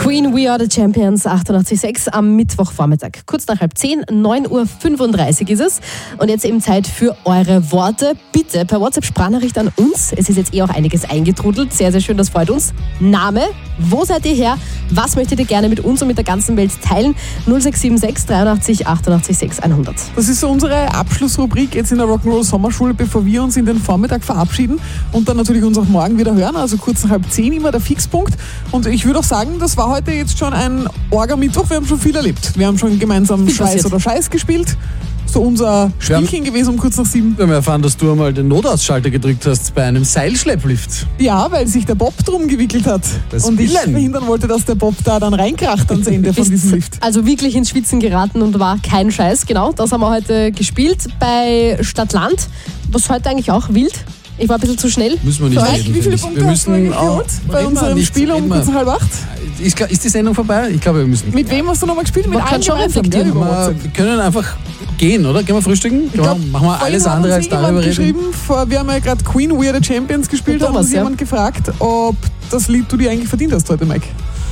Queen, We Are the Champions, 88,6 am Mittwochvormittag. Kurz nach 9:10, 9:35 Uhr ist es. Und jetzt eben Zeit für eure Worte. Bitte per WhatsApp-Sprachnachricht an uns. Es ist jetzt auch einiges eingetrudelt. Sehr, sehr schön, das freut uns. Name, wo seid ihr her? Was möchtet ihr gerne mit uns und mit der ganzen Welt teilen? 0676 83 88 6 100. Das ist so unsere Abschlussrubrik jetzt in der Rock'n'Roll Sommerschule, bevor wir uns in den Vormittag verabschieden und dann natürlich uns auch morgen wieder hören. Also kurz nach 9:30 immer der Fixpunkt. Und ich würde auch sagen, das war heute jetzt schon ein Orga-Mittwoch. Wir haben schon viel erlebt. Wir haben schon gemeinsam Scheiß oder Scheiß gespielt. So unser Spielchen gewesen um kurz nach 7. Wir haben erfahren, dass du einmal den Notausschalter gedrückt hast bei einem Seilschlepplift. Ja, weil sich der Bob drum gewickelt hat. Und ich verhindern wollte, dass der Bob da dann reinkracht ans Ende von diesem Lift. Also wirklich ins Schwitzen geraten und war kein Scheiß. Genau, das haben wir heute gespielt bei Stadt-Land. Was heute eigentlich auch wild. Ich war ein bisschen zu schnell. Müssen wir nicht reden. Wie viele Punkte hast du eigentlich geholt bei unserem Spiel um kurz nach 7:30? Ist die Sendung vorbei? Ich glaube, wir müssen nicht. Mit wem hast du nochmal gespielt? Mit allen schon reflektieren. Wir können einfach gehen, oder? Gehen wir frühstücken? Machen wir alles andere als darüber reden. Wir haben ja gerade Queen, We Are the Champions gespielt. Da hat uns jemand gefragt, ob das Lied du dir eigentlich verdient hast heute, Mike.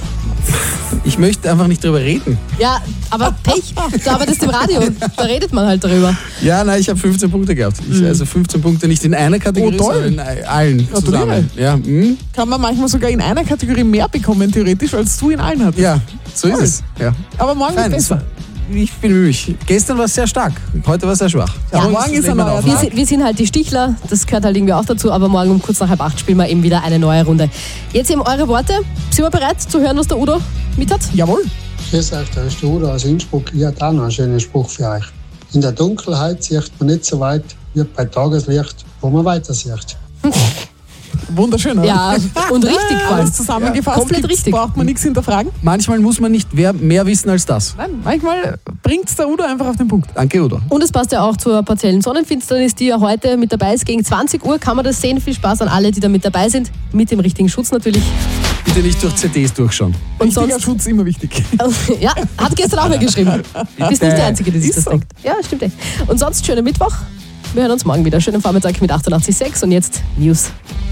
Ich möchte einfach nicht drüber reden. Ja, aber Pech. Du arbeitest im Radio. Da redet man halt darüber. Ja, nein, ich habe 15 Punkte gehabt. Also 15 Punkte nicht in einer Kategorie, sondern in allen zusammen. Ja, kann man manchmal sogar in einer Kategorie mehr bekommen, theoretisch, als du in allen hattest. Ja, so ist es. Ja. Aber morgen ist besser. Ich bin mich. Gestern war es sehr stark, heute war es sehr schwach. Ja, morgen ist ein neuer Tag. Wir sind halt die Stichler, das gehört halt irgendwie auch dazu, aber morgen um kurz nach 7:30 spielen wir eben wieder eine neue Runde. Jetzt eben eure Worte. Sind wir bereit zu hören, was der Udo mit hat? Jawohl. Grüß euch, da ist der Udo aus Innsbruck. Ich habe auch noch einen schönen Spruch für euch. In der Dunkelheit sieht man nicht so weit wie bei Tageslicht, wo man weiter sieht. Wunderschön, oder? Ja, und richtig alles zusammengefasst. Komplett richtig. Braucht man nichts hinterfragen. Manchmal muss man nicht mehr wissen als das. Nein, manchmal bringt es der Udo einfach auf den Punkt. Danke, Udo. Und es passt ja auch zur partiellen Sonnenfinsternis, die ja heute mit dabei ist. Gegen 20 Uhr kann man das sehen. Viel Spaß an alle, die da mit dabei sind. Mit dem richtigen Schutz natürlich. Bitte nicht durch CDs durchschauen. Und sonst Schutz immer wichtig. Ja, hat gestern auch wer geschrieben. Du bist nicht die Einzige, die sich das denkt. Ja, stimmt echt. Und sonst schönen Mittwoch. Wir hören uns morgen wieder. Schönen Vormittag mit 88,6 und jetzt News.